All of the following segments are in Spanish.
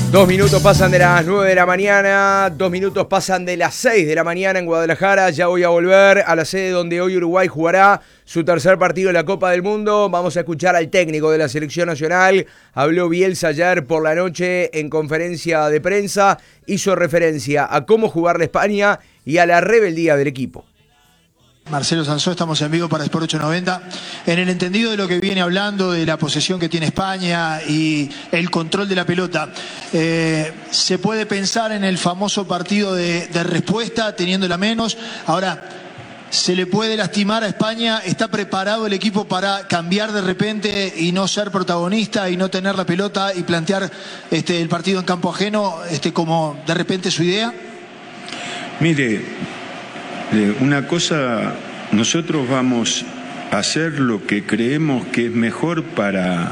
2 minutos pasan de las 9 de la mañana, 2 minutos pasan de las 6 de la mañana en Guadalajara. Ya voy a volver a la sede donde hoy Uruguay jugará su tercer partido en la Copa del Mundo. Vamos a escuchar al técnico de la selección nacional. Habló Bielsa ayer por la noche en conferencia de prensa. Hizo referencia a cómo jugarle España y a la rebeldía del equipo. Marcelo Sansó, estamos en vivo para Sport 890. En el entendido de lo que viene hablando, de la posesión que tiene España y el control de la pelota, ¿se puede pensar en el famoso partido de respuesta, teniéndola menos? Ahora, ¿se le puede lastimar a España? ¿Está preparado el equipo para cambiar de repente y no ser protagonista y no tener la pelota y plantear el partido en campo ajeno como de repente su idea? Mire, una cosa, nosotros vamos a hacer lo que creemos que es mejor para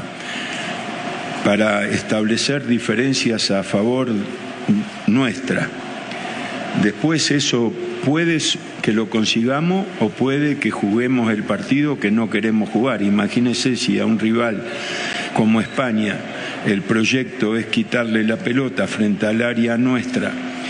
establecer diferencias a favor nuestra. Después eso puede que lo consigamos o puede que juguemos el partido que no queremos jugar. Imagínese si a un rival como España el proyecto es quitarle la pelota frente al área nuestra,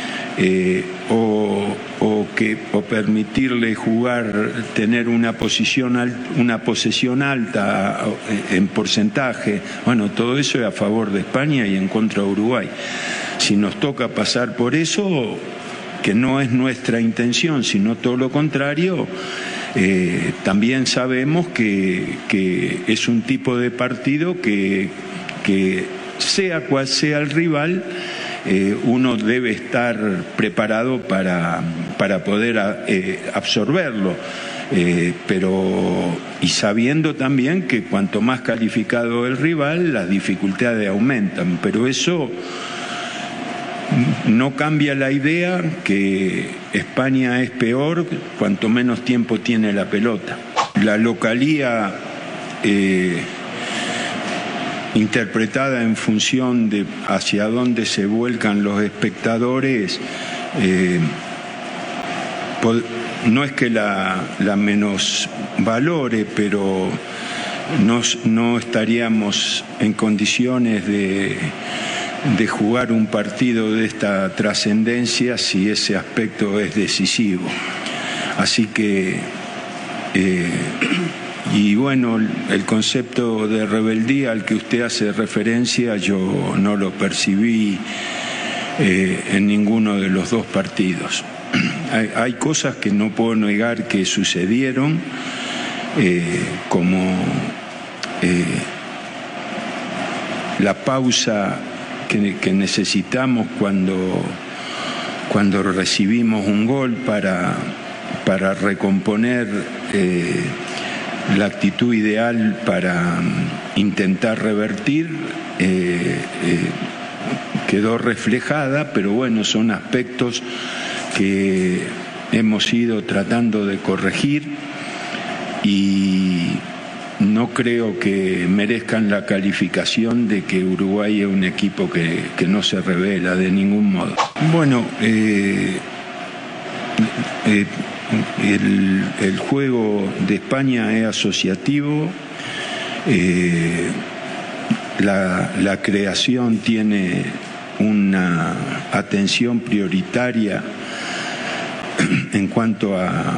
o permitirle jugar, tener una posesión alta en porcentaje. Bueno, todo eso es a favor de España y en contra de Uruguay. Si nos toca pasar por eso, que no es nuestra intención, sino todo lo contrario, también sabemos que es un tipo de partido que sea cual sea el rival, uno debe estar preparado para poder absorberlo, y sabiendo también que cuanto más calificado el rival, las dificultades aumentan, pero eso no cambia la idea que España es peor cuanto menos tiempo tiene la pelota. La localía interpretada en función de hacia dónde se vuelcan los espectadores, no es que la menosvalore, pero no estaríamos en condiciones de jugar un partido de esta trascendencia si ese aspecto es decisivo. Así que y bueno, el concepto de rebeldía al que usted hace referencia yo no lo percibí en ninguno de los dos partidos. Hay cosas que no puedo negar que sucedieron, como la pausa que necesitamos cuando recibimos un gol para recomponer la actitud ideal para intentar revertir, quedó reflejada, pero bueno, son aspectos que hemos ido tratando de corregir y no creo que merezcan la calificación de que Uruguay es un equipo que no se revela de ningún modo. Bueno, el juego de España es asociativo, la creación tiene una atención prioritaria en cuanto a